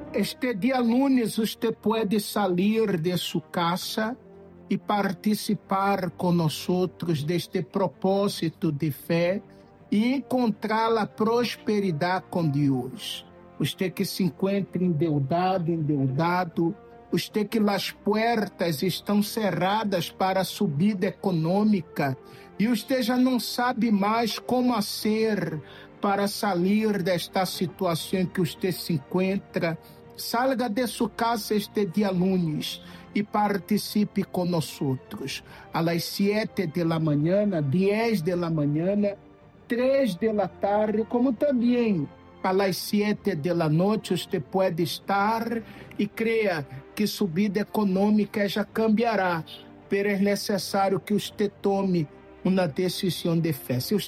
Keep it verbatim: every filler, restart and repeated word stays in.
Este día lunes usted puede salir de su casa y participar con nosotros de este propósito de fe y encontrar la prosperidad con Dios. Usted que se encuentra endeudado, endeudado, usted que as portas estão cerradas para a subida econômica e você já não sabe mais como fazer para sair desta situação em que você se encontra, salga de sua casa este dia lunes e participe conosco. A las siete de la mañana, diez de la mañana, três de la tarde, como também a las siete de la noite você pode estar e creia que subida econômica já cambiará, pero é necessário que você tome uma decisão de fé. Se